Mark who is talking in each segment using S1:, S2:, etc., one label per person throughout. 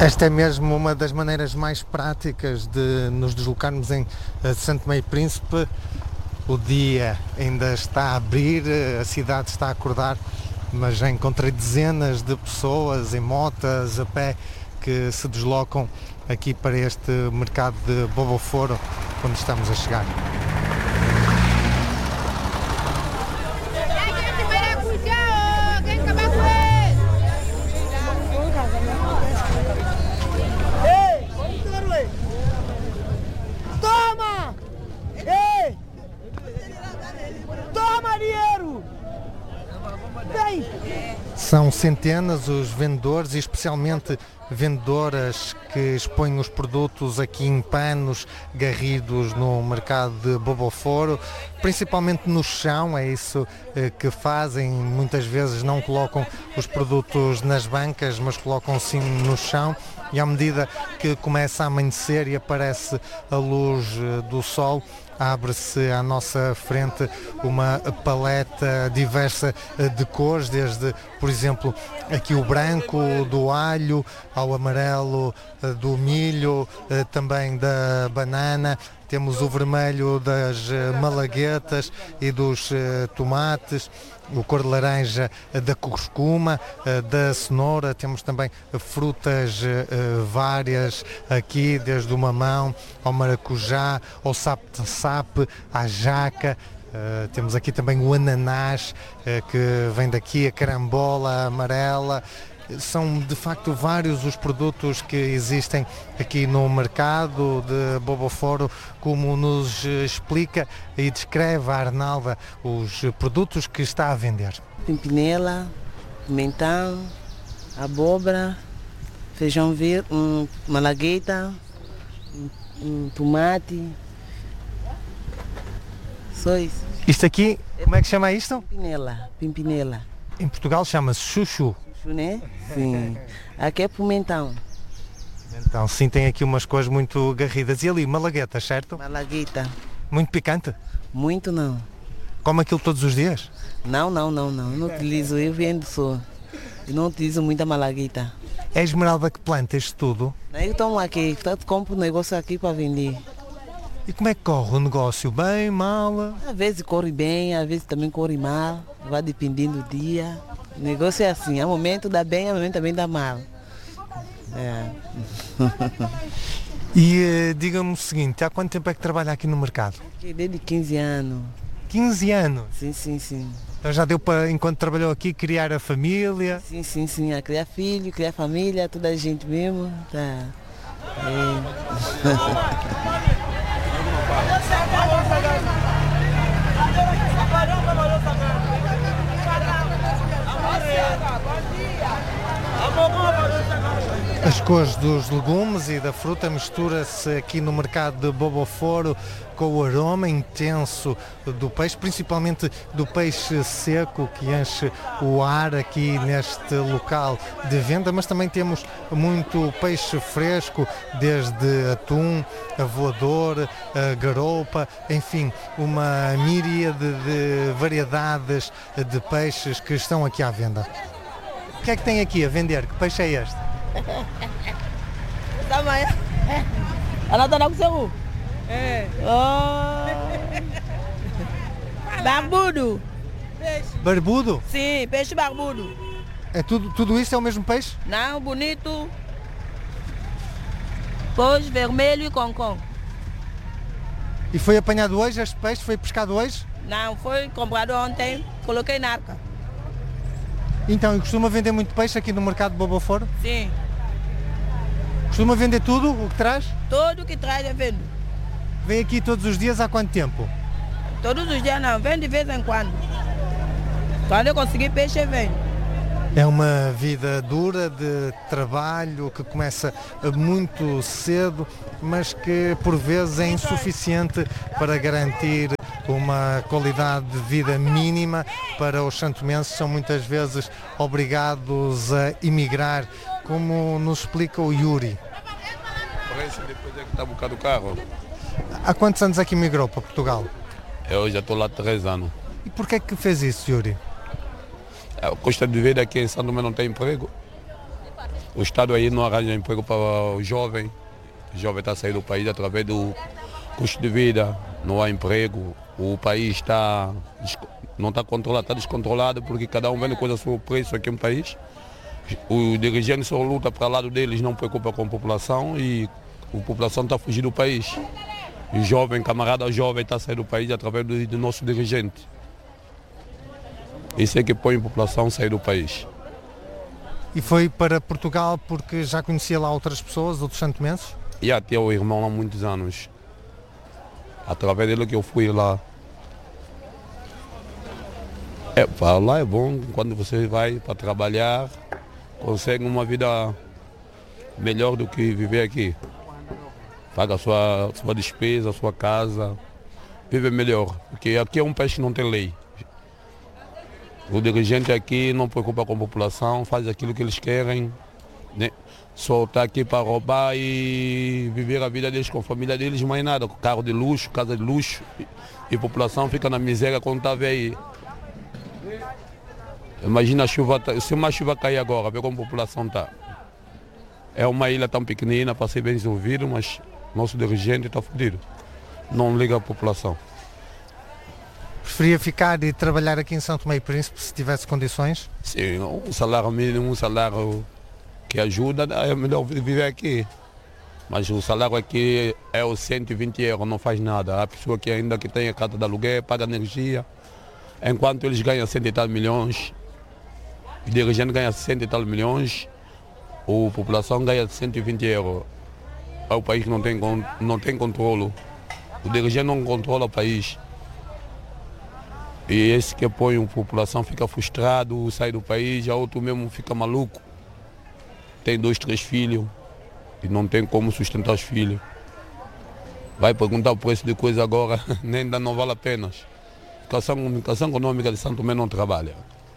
S1: Esta é mesmo uma das maneiras mais práticas de nos deslocarmos em Santo Meio Príncipe. O dia ainda está a abrir, a cidade está a acordar, mas já encontrei dezenas de pessoas em motas, a pé, que se deslocam aqui para este mercado de Boboforo, onde estamos a chegar. São centenas os vendedores e especialmente vendedoras que expõem os produtos aqui em panos garridos no mercado de Boboforo, principalmente no chão, é isso que fazem, muitas vezes não colocam os produtos nas bancas, mas colocam sim no chão, e à medida que começa a amanhecer e aparece a luz do sol, abre-se à nossa frente uma paleta diversa de cores, desde, por exemplo, aqui o branco do alho, ao amarelo do milho, também da banana. Temos o vermelho das malaguetas e dos tomates, o cor de laranja da cuscuma, da cenoura. Temos também frutas várias aqui, desde o mamão ao maracujá, ao sapo-sape, à jaca. Temos aqui também o ananás, que vem daqui, a carambola amarela. São de facto vários os produtos que existem aqui no mercado de Boboforo, como nos explica e descreve a Arnalda os produtos que está a vender.
S2: Pimpinela, pimentão, abóbora, feijão verde, malagueta, tomate, só isso.
S1: Isto aqui, como é que chama isto?
S2: Pimpinela.
S1: Em Portugal chama-se chuchu.
S2: Né? Sim. Aqui é pimentão.
S1: Então, sim, tem aqui umas cores muito garridas. E ali, malagueta, certo?
S2: Malagueta.
S1: Muito picante?
S2: Muito não.
S1: Come aquilo todos os dias?
S2: Não utilizo, eu vendo só. Eu não utilizo muita malagueta.
S1: É a Esmeralda que planta isto tudo?
S2: Eu tomo aqui, compro um negócio aqui para vender.
S1: E como é que corre o negócio? Bem, mal?
S2: Às vezes corre bem, às vezes também corre mal. Vai dependendo do dia. O negócio é assim, há momento dá bem, há momento também dá mal.
S1: E diga-me o seguinte, há quanto tempo é que trabalha aqui no mercado?
S2: Desde 15 anos.
S1: 15 anos?
S2: Sim.
S1: Então já deu para, enquanto trabalhou aqui, criar a família?
S2: Sim, a criar filho, criar família, toda a gente mesmo. Tá.
S1: As cores dos legumes e da fruta mistura-se aqui no mercado de Boboforo com o aroma intenso do peixe, principalmente do peixe seco que enche o ar aqui neste local de venda, mas também temos muito peixe fresco, desde atum, a voador, a garoupa, enfim, uma miríade de variedades de peixes que estão aqui à venda. O que é que tem aqui a vender? Que peixe é este?
S3: Barbudo.
S1: Barbudo?
S3: Sim, peixe barbudo.
S1: É tudo isso é o mesmo peixe?
S3: Não, bonito. Peixe vermelho e concom.
S1: E foi apanhado hoje este peixe? Foi pescado hoje?
S3: Não, foi comprado ontem, coloquei na arca.
S1: Então, e costuma vender muito peixe aqui no mercado de Boboforo?
S3: Sim.
S1: Costuma vender tudo o que traz?
S3: Tudo que traz eu vendo.
S1: Vem aqui todos os dias há quanto tempo?
S3: Todos os dias não, vendo de vez em quando. Quando eu conseguir peixe eu venho.
S1: É uma vida dura de trabalho que começa muito cedo, mas que por vezes é insuficiente para garantir uma qualidade de vida mínima para os santomenses. São muitas vezes obrigados a emigrar, como nos explica o Yuri.
S4: Parece depois é que está a buscar do carro.
S1: Há quantos anos é que emigrou para Portugal?
S4: Eu já estou lá há 3 anos.
S1: E porquê é que fez isso, Yuri?
S4: A custa de vida aqui em São Tomé não tem emprego. O Estado aí não arranja emprego para o jovem. O jovem está saindo do país através do custo de vida. Não há emprego. O país não está controlado, está descontrolado porque cada um vende coisa a seu preço aqui no país. O dirigente só luta para o lado deles, não preocupa com a população e a população está fugindo do país. O jovem, camarada jovem, está saindo do país através do nosso dirigente. Isso é que põe a população a sair do país.
S1: E foi para Portugal porque já conhecia lá outras pessoas, outros santomenses?
S4: Já tinha o irmão lá há muitos anos. Através dele que eu fui lá. Para lá é bom, quando você vai para trabalhar, consegue uma vida melhor do que viver aqui. Paga a sua despesa, a sua casa, vive melhor. Porque aqui é um país que não tem lei. O dirigente aqui não preocupa com a população, faz aquilo que eles querem, né? Só está aqui para roubar e viver a vida deles com a família deles, mais nada. Carro de luxo, casa de luxo, e a população fica na miséria quando está aí. Imagina a chuva, se uma chuva cair agora, vê como a população está. É uma ilha tão pequenina para ser bem resolvido, mas nosso dirigente está fodido. Não liga a população.
S1: Preferia ficar e trabalhar aqui em São Tomé e Príncipe se tivesse condições?
S4: Sim, um salário mínimo, um salário que ajuda, é melhor viver aqui. Mas o salário aqui é os 120 euros, não faz nada. A pessoa que ainda que tem a casa de aluguel, paga energia. Enquanto eles ganham 100 e tal milhões, o dirigente ganha 100 e tal milhões, a população ganha 120 euros. É o país que não tem controle. O dirigente não controla o país. E esse que põe a população fica frustrado, sai do país, a outro mesmo fica maluco. Tem 2, 3 filhos e não tem como sustentar os filhos. Vai perguntar o preço de coisa agora, nem ainda não vale a pena. A comunicação econômica de São Tomé não trabalha.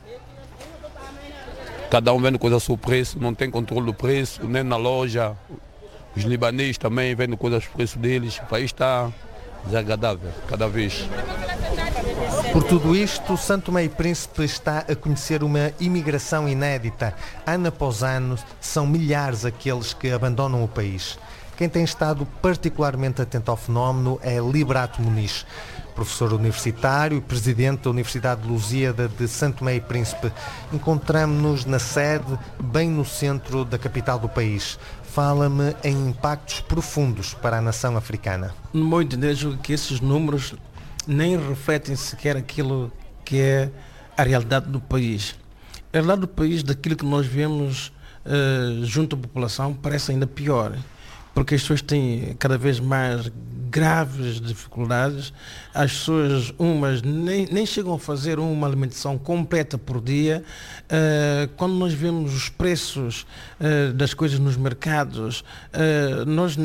S4: Cada um vende coisa a seu preço, não tem controle do preço, nem na loja. Os libaneses também vendem coisas ao preço deles. O país está desagradável cada vez.
S1: Por tudo isto, São Tomé e Príncipe está a conhecer uma imigração inédita. Ano após ano, são milhares aqueles que abandonam o país. Quem tem estado particularmente atento ao fenómeno é Liberato Muniz, professor universitário e presidente da Universidade de Lusíada de São Tomé e Príncipe. Encontramos-nos na sede, bem no centro da capital do país. Fala-me em impactos profundos para a nação africana.
S5: No meu entender, julgo que esses números nem refletem sequer aquilo que é a realidade do país. A realidade do país, daquilo que nós vemos junto à população, parece ainda pior, porque as pessoas têm cada vez mais graves dificuldades. As pessoas, umas, nem chegam a fazer uma alimentação completa por dia. Quando nós vemos os preços das coisas nos mercados, nós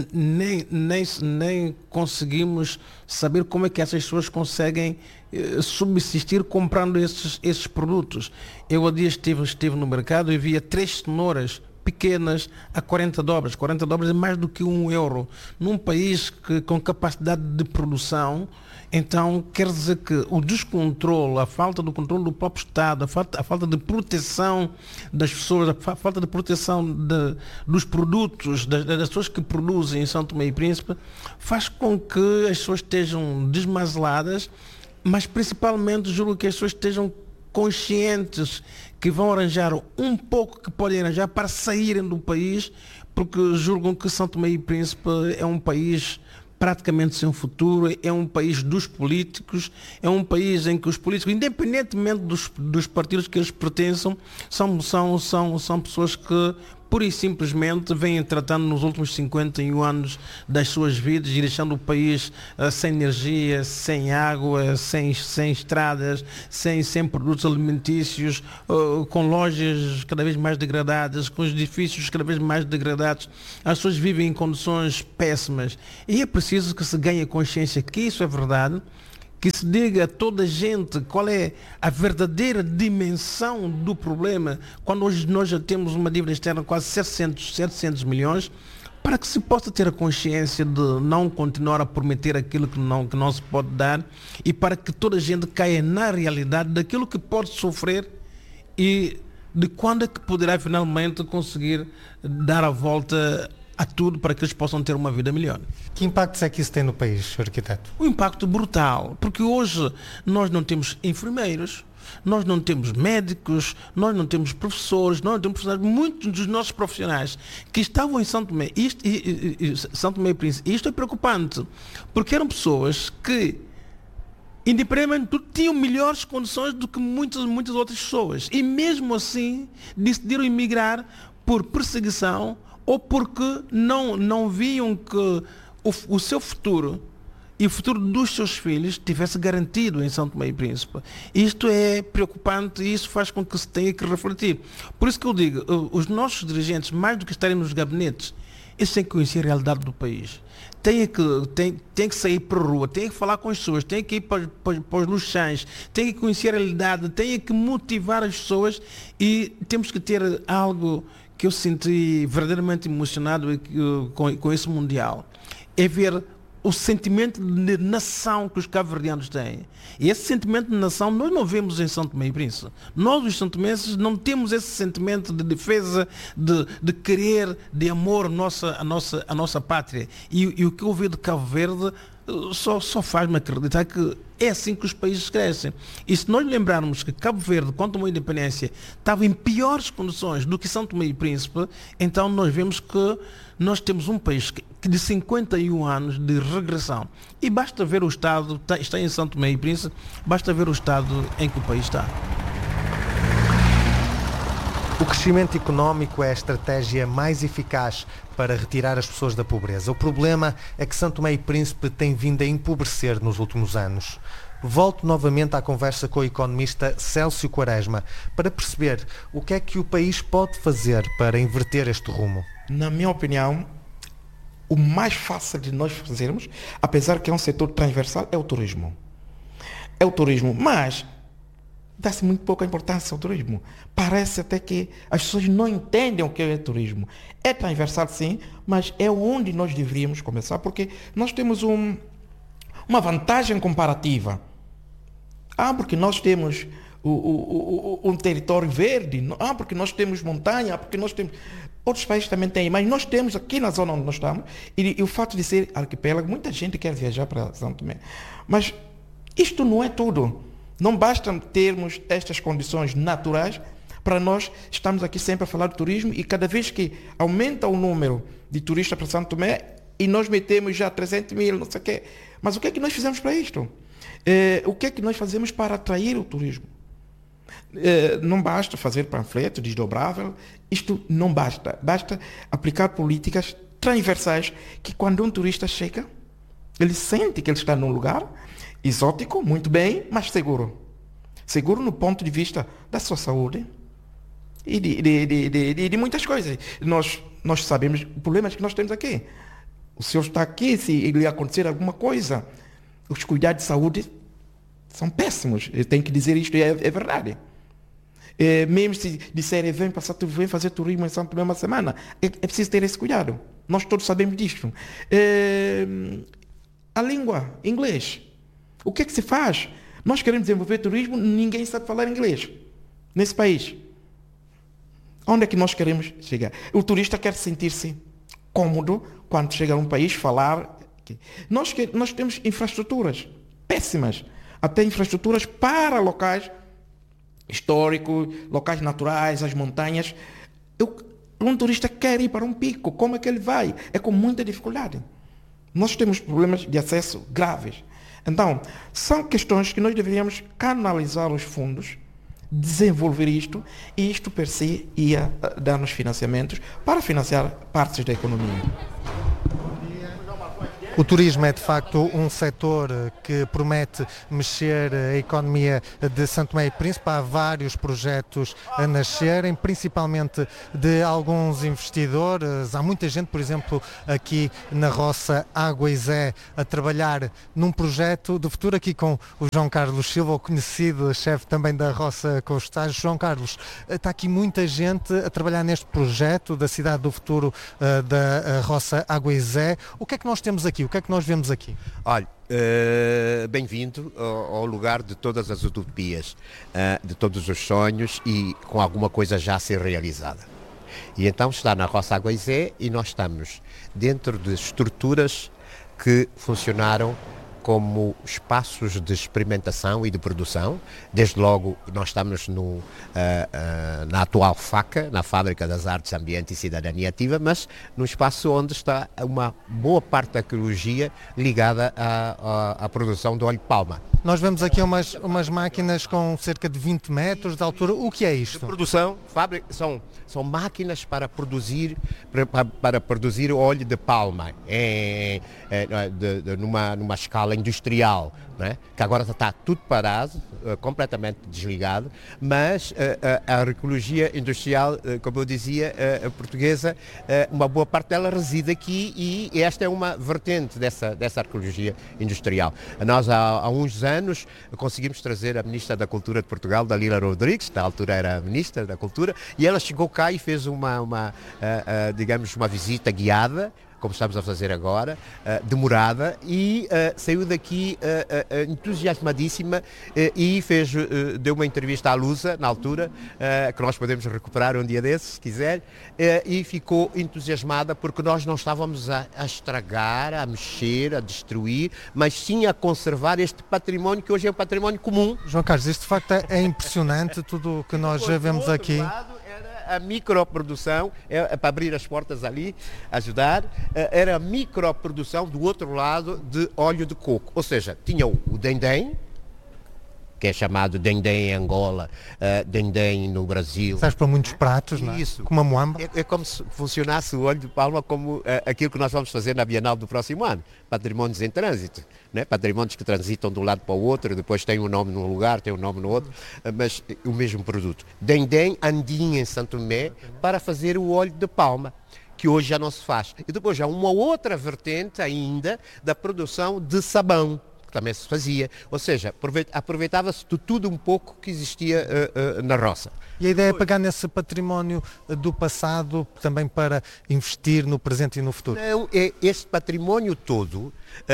S5: nem conseguimos saber como é que essas pessoas conseguem subsistir comprando esses produtos. Eu há dias estive no mercado e via 3 cenouras pequenas a 40 dólares. 40 dólares é mais do que €1. Num país com capacidade de produção, então quer dizer que o descontrole, a falta do controle do próprio Estado, a falta de proteção das pessoas, a falta de proteção dos produtos, das pessoas que produzem em São Tomé e Príncipe, faz com que as pessoas estejam desmazeladas, mas principalmente julgo que as pessoas estejam conscientes que vão arranjar um pouco que podem arranjar para saírem do país, porque julgam que São Tomé e Príncipe é um país praticamente sem futuro, é um país dos políticos, é um país em que os políticos, independentemente dos partidos que eles pertençam, são pessoas que pura e simplesmente vêm tratando nos últimos 51 anos das suas vidas e deixando o país sem energia, sem água, sem estradas, sem produtos alimentícios, com lojas cada vez mais degradadas, com edifícios cada vez mais degradados. As pessoas vivem em condições péssimas e é preciso que se ganhe consciência que isso é verdade, que se diga a toda a gente qual é a verdadeira dimensão do problema, quando hoje nós já temos uma dívida externa de quase 700 milhões, para que se possa ter a consciência de não continuar a prometer aquilo que não se pode dar e para que toda a gente caia na realidade daquilo que pode sofrer e de quando é que poderá finalmente conseguir dar a volta a tudo para que eles possam ter uma vida melhor.
S1: Que impactos é que isso tem no país, Sr. Arquiteto?
S5: Um impacto brutal, porque hoje nós não temos enfermeiros, nós não temos médicos, nós não temos professores, nós não temos profissionais. Muitos dos nossos profissionais que estavam em São Tomé, São Tomé e Príncipe, isto é preocupante, porque eram pessoas que, independentemente de tudo, tinham melhores condições do que muitas outras pessoas. E mesmo assim decidiram emigrar por perseguição ou porque não viam que o seu futuro e o futuro dos seus filhos estivesse garantido em São Tomé e Príncipe. Isto é preocupante e isso faz com que se tenha que refletir. Por isso que eu digo, os nossos dirigentes, mais do que estarem nos gabinetes, eles têm que conhecer a realidade do país. Tem que sair para a rua, tem que falar com as pessoas, tem que ir para os luxães, tem que conhecer a realidade, tem que motivar as pessoas e temos que ter algo que eu senti verdadeiramente emocionado com esse Mundial. É ver o sentimento de nação que os cabo-verdianos têm. E esse sentimento de nação nós não vemos em São Tomé e Príncipe. Nós, os santomenses, não temos esse sentimento de defesa, de querer, de amor a nossa pátria. E o que eu vi de Cabo Verde só faz-me acreditar que é assim que os países crescem. E se nós lembrarmos que Cabo Verde, quando tomou a independência, estava em piores condições do que São Tomé e Príncipe, então nós vemos que nós temos um país que de 51 anos de regressão. E basta ver o estado, está em São Tomé e Príncipe, basta ver o estado em que o país está.
S1: O crescimento económico é a estratégia mais eficaz para retirar as pessoas da pobreza. O problema é que São Tomé e Príncipe tem vindo a empobrecer nos últimos anos. Volto novamente à conversa com o economista Célcio Quaresma para perceber o que é que o país pode fazer para inverter este rumo.
S6: Na minha opinião, o mais fácil de nós fazermos, apesar que é um setor transversal, é o turismo. É o turismo, mas dá-se muito pouca importância ao turismo. Parece até que as pessoas não entendem o que é turismo. É transversal sim, mas é onde nós deveríamos começar, porque nós temos uma vantagem comparativa. Porque nós temos um território verde, porque nós temos montanha, porque nós temos... Outros países também têm, mas nós temos aqui na zona onde nós estamos, e o fato de ser arquipélago, muita gente quer viajar para São Tomé. Mas isto não é tudo. Não basta termos estas condições naturais para nós estarmos aqui sempre a falar de turismo e cada vez que aumenta o número de turistas para São Tomé e nós metemos já 300 mil, não sei o quê. Mas o que é que nós fizemos para isto? O que é que nós fazemos para atrair o turismo? Não basta fazer panfleto desdobrável, isto não basta. Basta aplicar políticas transversais que quando um turista chega, ele sente que ele está num lugar exótico, muito bem, mas seguro. Seguro no ponto de vista da sua saúde e de muitas coisas. Nós sabemos os problemas que nós temos aqui. O senhor está aqui, se lhe acontecer alguma coisa, os cuidados de saúde são péssimos. Eu tenho que dizer isto, é verdade. Mesmo se disserem, vem fazer turismo em São Tomé uma semana, é preciso ter esse cuidado. Nós todos sabemos disto. A língua, inglês. O que é que se faz? Nós queremos desenvolver turismo, ninguém sabe falar inglês nesse país. Onde é que nós queremos chegar? O turista quer sentir-se cômodo quando chega a um país, falar. Nós temos infraestruturas péssimas, até infraestruturas para locais históricos, locais naturais, as montanhas. Um turista quer ir para um pico, como é que ele vai? É com muita dificuldade. Nós temos problemas de acesso graves. Então, são questões que nós deveríamos canalizar os fundos, desenvolver isto, e isto per se ia dar-nos financiamentos para financiar partes da economia.
S1: O turismo é de facto um setor que promete mexer a economia de São Tomé e Príncipe. Há vários projetos a nascerem, principalmente de alguns investidores. Há muita gente, por exemplo, aqui na Roça Água e Zé, a trabalhar num projeto de futuro, aqui com o João Carlos Silva, o conhecido chefe também da Roça com os Estágios. João Carlos, está aqui muita gente a trabalhar neste projeto da Cidade do Futuro da Roça Água e Zé. O que é que nós temos aqui? O que é que nós vemos aqui?
S7: Olha, bem-vindo ao lugar de todas as utopias, de todos os sonhos e com alguma coisa já a ser realizada. E então está na Roça Aguaizé e nós estamos dentro de estruturas que funcionaram como espaços de experimentação e de produção. Desde logo nós estamos na atual FACA, na Fábrica das Artes, Ambiente e Cidadania Ativa, mas num espaço onde está uma boa parte da arqueologia ligada à produção do óleo de palma.
S1: Nós vemos aqui umas máquinas com cerca de 20 metros de altura. O que é isto?
S7: De produção, são máquinas para produzir óleo de palma numa escala industrial, né? Que agora está tudo parado, completamente desligado, mas a arqueologia industrial, como eu dizia, portuguesa, uma boa parte dela reside aqui e esta é uma vertente dessa arqueologia industrial. Nós há uns anos conseguimos trazer a Ministra da Cultura de Portugal, Dalila Rodrigues, na altura era a Ministra da Cultura, e ela chegou cá e fez digamos, uma visita guiada, como estamos a fazer agora, demorada, e saiu daqui entusiasmadíssima e deu uma entrevista à Lusa, na altura, que nós podemos recuperar um dia desses, se quiser, e ficou entusiasmada porque nós não estávamos a estragar, a mexer, a destruir, mas sim a conservar este património que hoje é um património comum.
S1: João Carlos, isto de facto é impressionante, tudo o que nós já vemos aqui.
S7: A microprodução, para abrir as portas ali, ajudar, era a microprodução do outro lado de óleo de coco. Ou seja, tinha o dendém, que é chamado dendém em Angola, dendém no Brasil.
S1: Serve para muitos pratos, não é?
S7: Isso.
S1: Como a moamba.
S7: É como se funcionasse o óleo de palma como aquilo que nós vamos fazer na Bienal do próximo ano. Patrimónios em trânsito, né? Patrimónios que transitam de um lado para o outro, depois tem um nome num lugar, tem um nome no outro, mas o mesmo produto. Dendém andinho em Santo Tomé para fazer o óleo de palma, que hoje já não se faz. E depois já uma outra vertente ainda da produção de sabão, que também se fazia. Ou seja, aproveitava-se de tudo um pouco que existia na roça.
S1: E a ideia é pegar nesse património do passado também para investir no presente e no futuro?
S7: Não, este património todo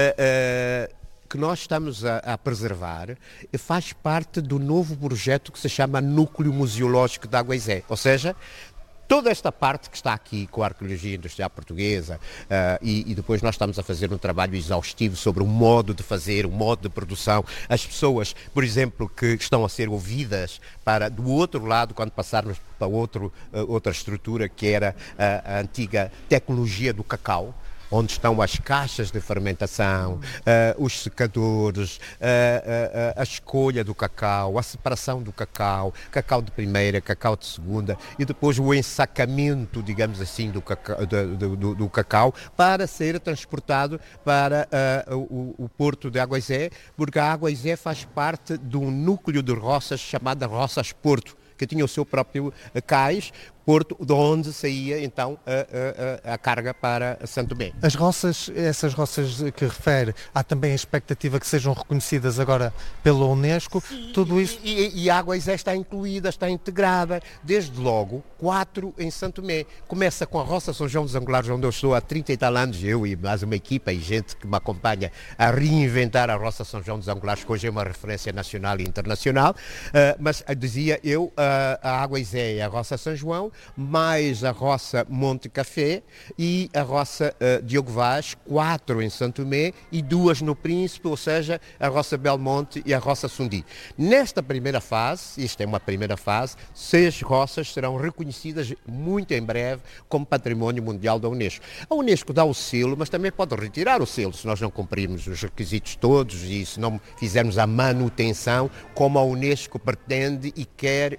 S7: que nós estamos a preservar faz parte do novo projeto que se chama Núcleo Museológico de Aguaizé. Ou seja, toda esta parte que está aqui com a arqueologia industrial portuguesa e depois nós estamos a fazer um trabalho exaustivo sobre o modo de fazer, o modo de produção. As pessoas, por exemplo, que estão a ser ouvidas do outro lado, quando passarmos para outra estrutura que era a antiga tecnologia do cacau, onde estão as caixas de fermentação, os secadores, a escolha do cacau, a separação do cacau de primeira, cacau de segunda, e depois o ensacamento, digamos assim, do cacau para ser transportado para o porto de Aguaizé, porque a Aguaizé faz parte de um núcleo de roças chamada Roças Porto, que tinha o seu próprio cais, porto, de onde saía então a carga para Santo Tomé.
S1: As roças, essas roças que refere, há também a expectativa que sejam reconhecidas agora pela Unesco.
S7: Sim,
S1: tudo isso...
S7: E a Aguaizé está incluída, está integrada, desde logo 4 em Santo Tomé. Começa com a Roça São João dos Angulares, onde eu estou há 30 e tal anos, eu e mais uma equipa e gente que me acompanha a reinventar a Roça São João dos Angulares, que hoje é uma referência nacional e internacional, mas dizia eu, a Aguaizé e a Roça São João, mais a roça Monte Café e a roça Diogo Vaz, 4 em Santo Tomé e 2 no Príncipe, ou seja, a roça Belmonte e a roça Sundi. Nesta primeira fase, isto é uma primeira fase, 6 roças serão reconhecidas muito em breve como Património Mundial da Unesco. A Unesco dá o selo, mas também pode retirar o selo se nós não cumprirmos os requisitos todos e se não fizermos a manutenção como a Unesco pretende e quer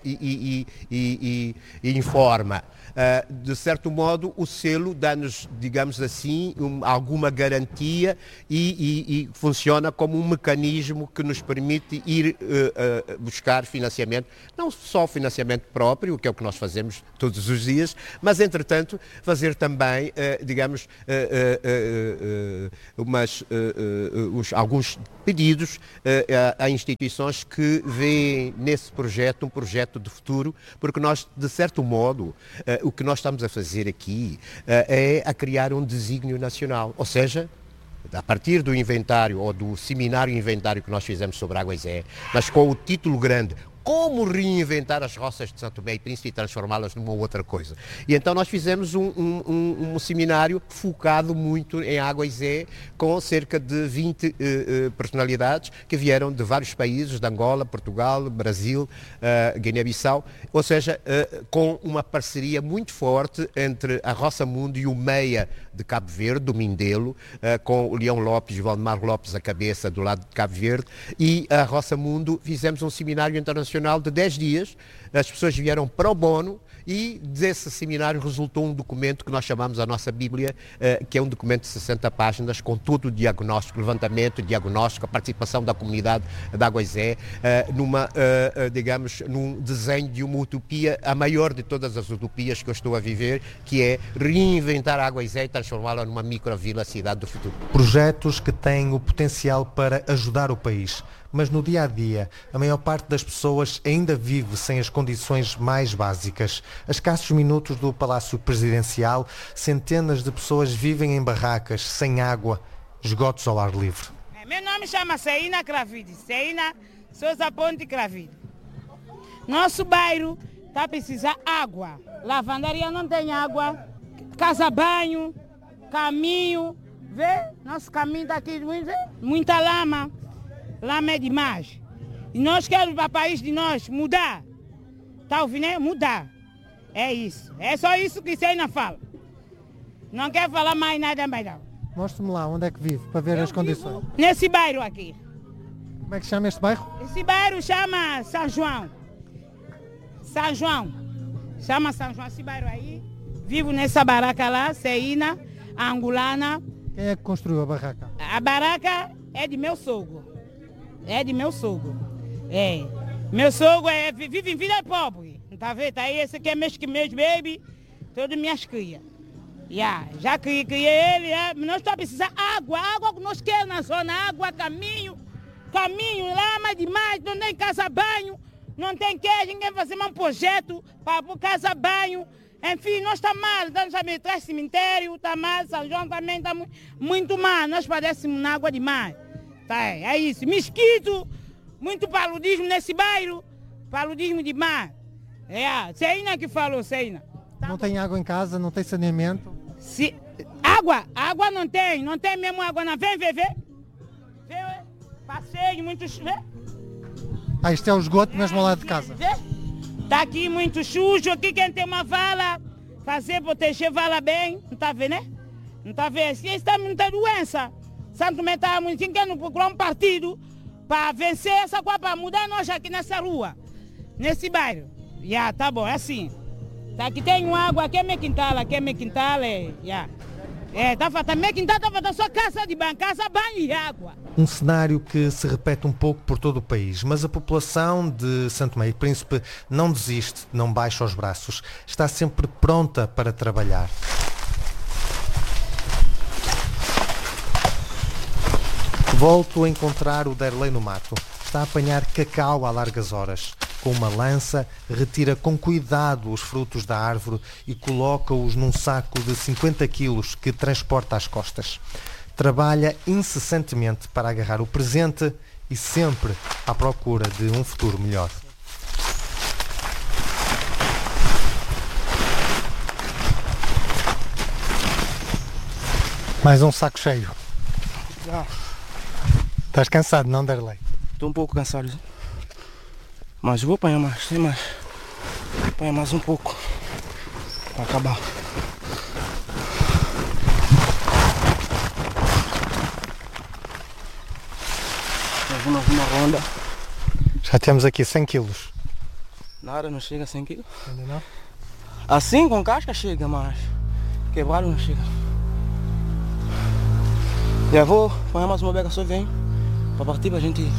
S7: e informa. De certo modo, o selo dá-nos, digamos assim, alguma garantia e funciona como um mecanismo que nos permite ir buscar financiamento, não só financiamento próprio, que é o que nós fazemos todos os dias, mas, entretanto, fazer também, digamos, alguns pedidos a instituições que veem nesse projeto um projeto de futuro, porque nós, de certo modo, o que nós estamos a fazer aqui é a criar um desígnio nacional, ou seja, a partir do inventário ou do seminário inventário que nós fizemos sobre Água Izé, mas com o título grande, como reinventar as roças de São Tomé e Príncipe e transformá-las numa outra coisa. E então nós fizemos um seminário focado muito em Água Izé, com cerca de 20 personalidades que vieram de vários países, de Angola, Portugal, Brasil, Guiné-Bissau, ou seja, com uma parceria muito forte entre a Roça Mundo e o MEIA de Cabo Verde, do Mindelo, com o Leão Lopes e Valdemar Lopes à cabeça do lado de Cabo Verde, e a Roça Mundo fizemos um seminário internacional de 10 dias, as pessoas vieram pro bono e desse seminário resultou um documento que nós chamamos a nossa Bíblia, que é um documento de 60 páginas com todo o diagnóstico, levantamento, diagnóstico, a participação da comunidade da Água Izé, num desenho de uma utopia, a maior de todas as utopias que eu estou a viver, que é reinventar a Água Izé e transformá-la numa microvila, cidade do futuro.
S1: Projetos que têm o potencial para ajudar o país. Mas no dia-a-dia, a maior parte das pessoas ainda vive sem as condições mais básicas. A escassos minutos do Palácio Presidencial, centenas de pessoas vivem em barracas, sem água, esgotos ao ar livre.
S8: Meu nome chama Seina Cravide, Seina Souza Ponte Cravide. Nosso bairro está a precisar de água. Lavandaria não tem água, casa-banho, caminho, vê? Nosso caminho está aqui, muita lama. Lama é demais. E nós queremos para o país de nós mudar. Está ouvindo? Mudar. É isso. É só isso que Seina fala. Não quer falar mais nada mais não.
S1: Mostre-me lá onde é que vive, para ver as condições.
S8: Nesse bairro aqui.
S1: Como é que chama este bairro?
S8: Esse bairro chama São João. São João. Chama São João esse bairro aí. Vivo nessa barraca lá, Seina, angolana.
S1: Quem é que construiu a barraca?
S8: A barraca é de meu sogro. É de meu sogro. É. Meu sogro vive em vida pobre. Tá vendo? Tá aí, esse aqui é meus baby, todas minhas crias. Já criei ele, nós estamos precisando de água que nós queremos na zona, água, caminho, lama demais, não tem casa-banho, não tem que ninguém fazer um projeto para casa-banho. Enfim, nós estamos mal, estamos atrás do cemitério, está mal, São João também está muito mal, nós padecemos na água demais. Tá, é isso. Mosquito, muito paludismo nesse bairro, paludismo demais. Seina que falou, Seina.
S1: Tá, não tem água em casa, não tem saneamento?
S8: Água não tem mesmo água não. Vem. Passeio, muito chuva.
S1: Isto é o esgoto mesmo ao lado de casa.
S8: Está aqui muito sujo, aqui quem tem uma vala, proteger vala bem, não está vendo, né? Não está vendo? Se está muita doença. Santo Tomé está muito querendo procurar um partido para vencer essa coisa, para mudar nós aqui nessa rua, nesse bairro. Tá bom, é assim. Tá, aqui tem água, aqui é meu quintal, tá faltando meu quintal, tá faltando só casa de banho, banho e água.
S1: Um cenário que se repete um pouco por todo o país, mas a população de São Tomé e Príncipe não desiste, não baixa os braços, está sempre pronta para trabalhar. Volto a encontrar o Derlei no mato. Está a apanhar cacau a largas horas. Com uma lança, retira com cuidado os frutos da árvore e coloca-os num saco de 50 quilos que transporta às costas. Trabalha incessantemente para agarrar o presente e sempre à procura de um futuro melhor. Mais um saco cheio. Estás cansado, não, Derlei?
S5: Estou um pouco cansado, mas vou apanhar mais, tem mais. Vou apanhar mais um pouco para acabar. Mais uma ronda.
S1: Já temos aqui 100 quilos.
S5: Nada, não chega a 100 quilos.
S1: Ainda não?
S5: Assim com casca chega, mas quebrado não chega. Já vou apanhar mais uma bega, só vem. Para partir para a gente ir.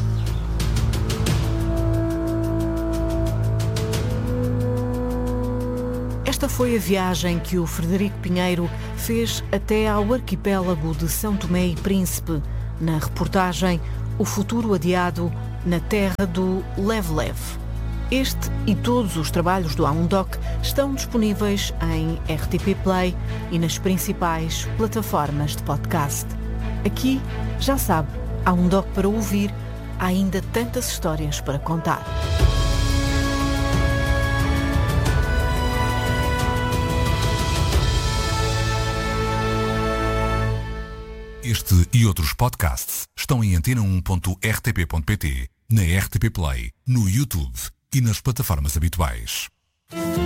S9: Esta foi a viagem que o Frederico Pinheiro fez até ao arquipélago de São Tomé e Príncipe, na reportagem O Futuro Adiado na terra do Leve-Leve. Este e todos os trabalhos do A1Doc estão disponíveis em RTP Play e nas principais plataformas de podcast. Aqui, já sabe, há um DOC para ouvir, há ainda tantas histórias para contar.
S10: Este e outros podcasts estão em antena1.rtp.pt, na RTP Play, no YouTube e nas plataformas habituais.